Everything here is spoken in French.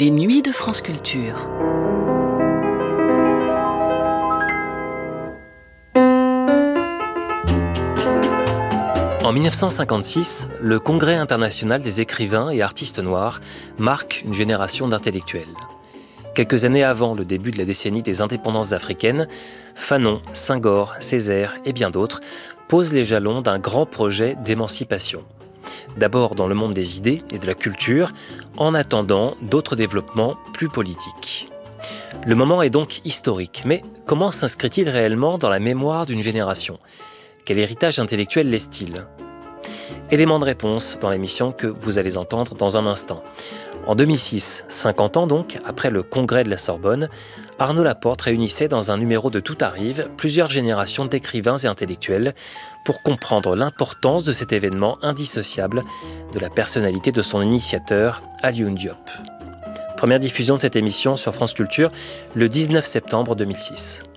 Les nuits de France Culture. En 1956, le Congrès international des écrivains et artistes noirs marque une génération d'intellectuels. Quelques années avant le début de la décennie des indépendances africaines, Fanon, Senghor, Césaire et bien d'autres posent les jalons d'un grand projet d'émancipation. D'abord dans le monde des idées et de la culture, en attendant d'autres développements plus politiques. Le moment est donc historique, mais comment s'inscrit-il réellement dans la mémoire d'une génération ? Quel héritage intellectuel laisse-t-il ? Élément de réponse dans l'émission que vous allez entendre dans un instant. En 2006, 50 ans donc, après le congrès de la Sorbonne, Arnaud Laporte réunissait dans un numéro de Tout arrive plusieurs générations d'écrivains et intellectuels pour comprendre l'importance de cet événement indissociable de la personnalité de son initiateur, Alioune Diop. Première diffusion de cette émission sur France Culture le 19 septembre 2006.